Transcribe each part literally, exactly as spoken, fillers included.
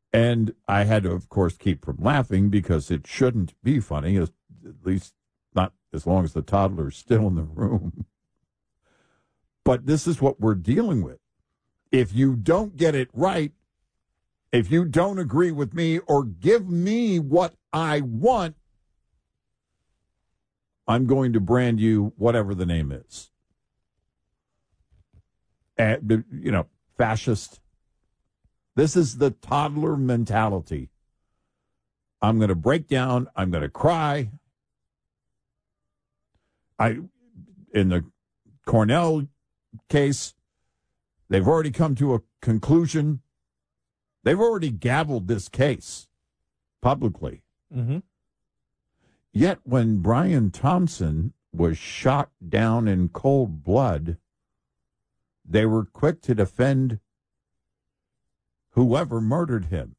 And I had to, of course, keep from laughing because it shouldn't be funny, at least not as long as the toddler's still in the room. But this is what we're dealing with. If you don't get it right, if you don't agree with me or give me what I want, I'm going to brand you whatever the name is. And, you know, fascist. This is the toddler mentality. I'm going to break down. I'm going to cry. I, in the Cornell case, they've already come to a conclusion. They've already gavelled this case publicly. Mm-hmm. Yet when Brian Thompson was shot down in cold blood, they were quick to defend whoever murdered him.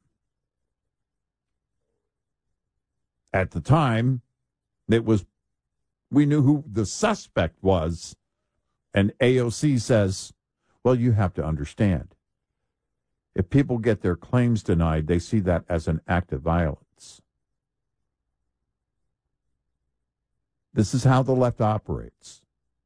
At the time, it was, we knew who the suspect was, and A O C says, well, you have to understand, if people get their claims denied, they see that as an act of violence. This is how the left operates.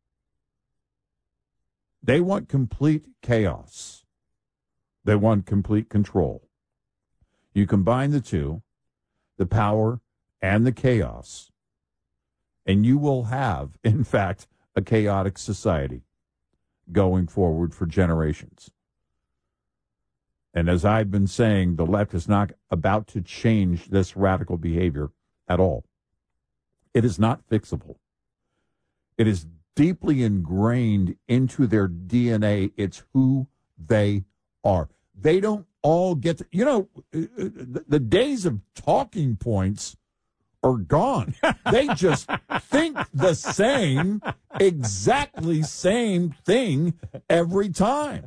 They want complete chaos. They want complete control. You combine the two, the power and the chaos, and you will have, in fact, a chaotic society going forward for generations. And as I've been saying, the left is not about to change this radical behavior at all. It is not fixable. It is deeply ingrained into their D N A. It's who they are. They don't all get to, you know, the days of talking points are gone. They just think the same, exactly same thing every time.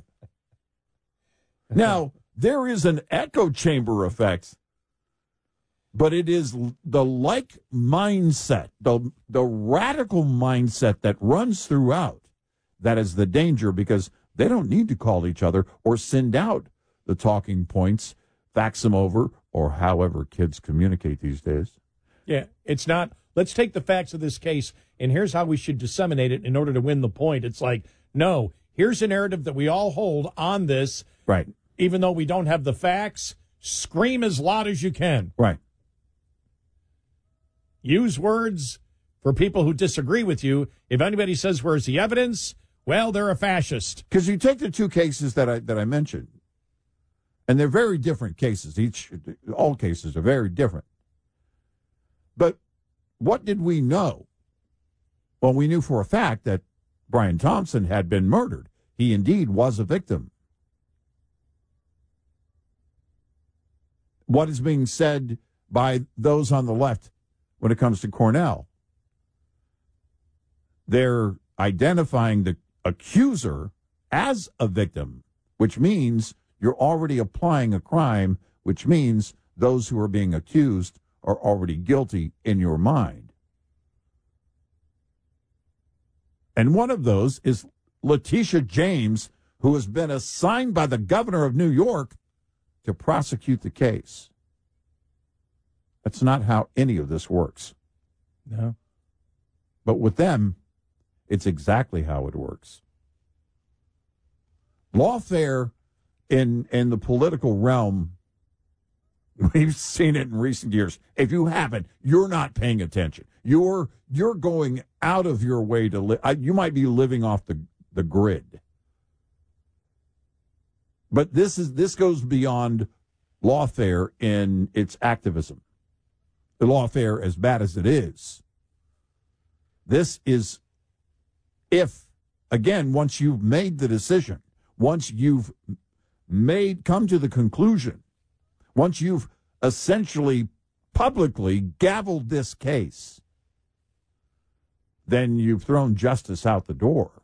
Now, there is an echo chamber effect, but it is the like mindset, the, the radical mindset that runs throughout that is the danger, because they don't need to call each other or send out the talking points, fax them over, or however kids communicate these days. Yeah, it's not, let's take the facts of this case, and here's how we should disseminate it in order to win the point. It's like, no, here's a narrative that we all hold on this. Right. Even though we don't have the facts, scream as loud as you can. Right. Use words for people who disagree with you. If anybody says, where's the evidence? Well, they're a fascist. Because you take the two cases that I that I mentioned, and they're very different cases. Each, all cases are very different. But what did we know? Well, we knew for a fact that Brian Thompson had been murdered. He indeed was a victim. What is being said by those on the left when it comes to Cornell? They're identifying the accuser as a victim, which means you're already applying a crime, which means those who are being accused are already guilty in your mind. And one of those is Letitia James, who has been assigned by the governor of New York to prosecute the case. That's not how any of this works. No. But with them, it's exactly how it works. Lawfare in, in the political realm, we've seen it in recent years. If you haven't, you're not paying attention. You're you're going out of your way to live. You might be living off the, the grid. But this is this goes beyond lawfare in its activism. The lawfare, as bad as it is, this is if, again, once you've made the decision, once you've made come to the conclusion, once you've essentially publicly gavelled this case, then you've thrown justice out the door.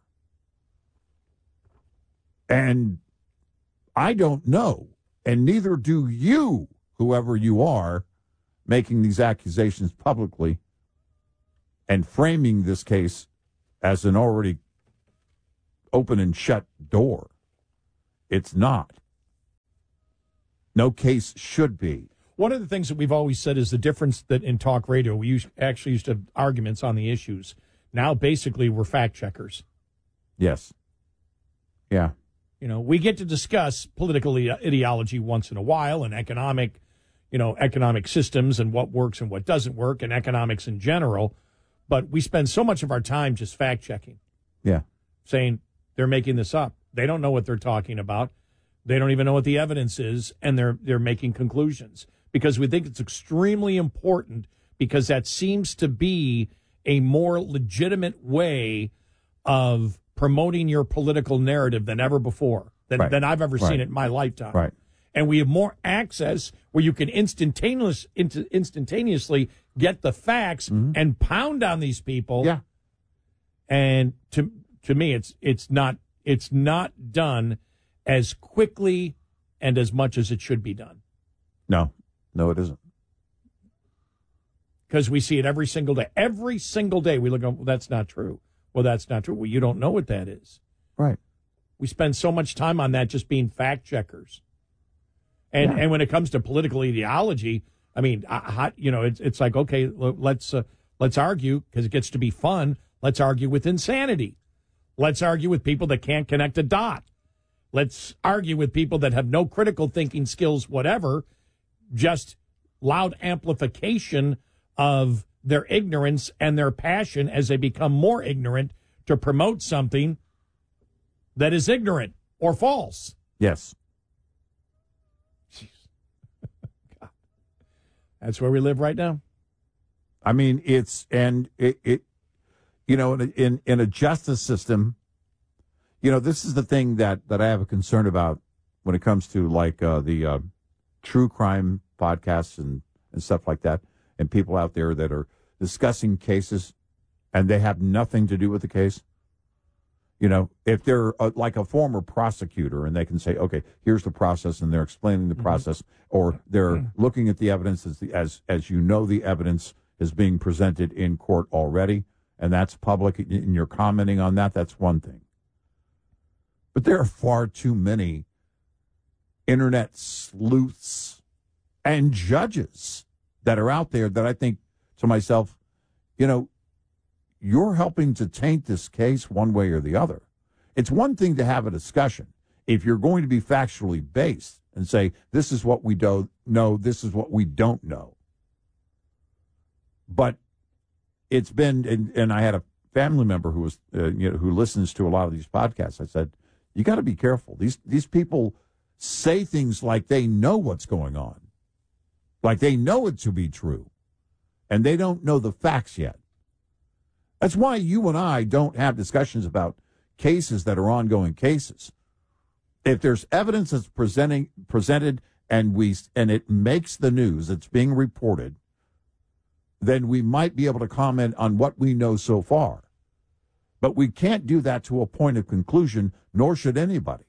And I don't know, and neither do you, whoever you are, making these accusations publicly and framing this case as an already open and shut door. It's not. No case should be. One of the things that we've always said is the difference that in talk radio, we used, actually used to have arguments on the issues. Now, basically, we're fact checkers. Yes. Yeah. You know, we get to discuss political ideology once in a while and economic, you know, economic systems and what works and what doesn't work and economics in general. But we spend so much of our time just fact checking. Yeah. Saying they're making this up. They don't know what they're talking about. They don't even know what the evidence is, and they're they're making conclusions because we think it's extremely important because that seems to be a more legitimate way of promoting your political narrative than ever before, than, right. than I've ever right. seen it in my lifetime. Right. And we have more access where you can instantaneous, instantaneously get the facts mm-hmm. and pound on these people. Yeah. And to to me, it's it's not it's not done as quickly and as much as it should be done. No, no, it isn't. Because we see it every single day. Every single day we look, well, that's not true. Well, that's not true. Well, you don't know what that is. Right. We spend so much time on that just being fact checkers. And yeah. and when it comes to political ideology, I mean, I, you know, it's it's like, okay, let's uh, let's argue because it gets to be fun. Let's argue with insanity. Let's argue with people that can't connect a dot. Let's argue with people that have no critical thinking skills, whatever, just loud amplification of their ignorance and their passion as they become more ignorant to promote something that is ignorant or false. Yes. God. That's where we live right now. I mean, it's, and it, it you know, in, in, in a justice system, you know, this is the thing that, that I have a concern about when it comes to, like, uh, the uh, true crime podcasts and, and stuff like that, and people out there that are discussing cases and they have nothing to do with the case. You know, if they're a, like a former prosecutor and they can say, okay, here's the process, and they're explaining the mm-hmm. process, or they're mm-hmm. looking at the evidence as, the, as, as you know the evidence is being presented in court already, and that's public, and you're commenting on that, that's one thing. But there are far too many internet sleuths and judges that are out there that I think to myself, you know, you're helping to taint this case one way or the other. It's one thing to have a discussion if you're going to be factually based and say, this is what we do know, this is what we don't know. But it's been, and, and I had a family member who was, uh, you know, who listens to a lot of these podcasts. I said, you got to be careful. These these people say things like they know what's going on, like they know it to be true, and they don't know the facts yet. That's why you and I don't have discussions about cases that are ongoing cases. If there's evidence that's presenting presented and we and it makes the news, it's being reported, then we might be able to comment on what we know so far. But we can't do that to a point of conclusion, nor should anybody.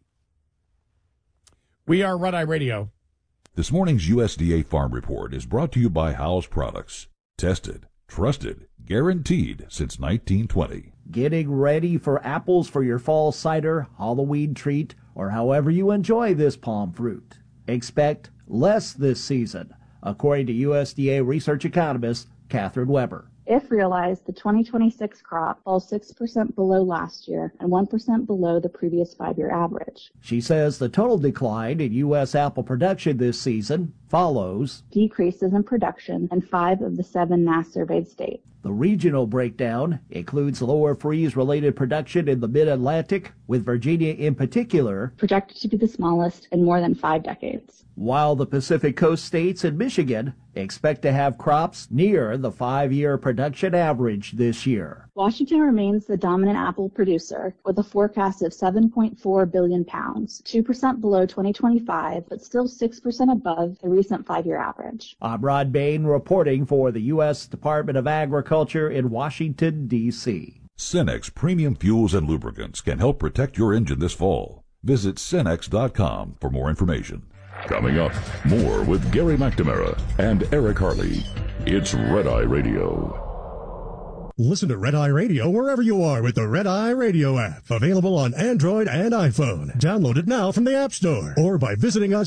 We are Red Eye Radio. This morning's U S D A Farm Report is brought to you by Howell's Products. Tested, trusted, guaranteed since nineteen twenty. Getting ready for apples for your fall cider, Halloween treat, or however you enjoy this palm fruit. Expect less this season, according to U S D A research economist Catherine Weber. If realized, the twenty twenty-six crop falls six percent below last year and one percent below the previous five-year average. She says the total decline in U S apple production this season follows decreases in production in five of the seven N A S surveyed states. The regional breakdown includes lower freeze-related production in the mid-Atlantic, with Virginia in particular projected to be the smallest in more than five decades. While the Pacific Coast states and Michigan expect to have crops near the five-year production average this year. Washington remains the dominant apple producer with a forecast of seven point four billion pounds, two percent below twenty twenty-five, but still six percent above the recent five-year average. I'm Rod Bain reporting for the U S Department of Agriculture in Washington, D C Cenex Premium Fuels and Lubricants can help protect your engine this fall. Visit Cenex dot com for more information. Coming up, more with Gary McNamara and Eric Harley. It's Red Eye Radio. Listen to Red Eye Radio wherever you are with the Red Eye Radio app. Available on Android and iPhone. Download it now from the App Store or by visiting us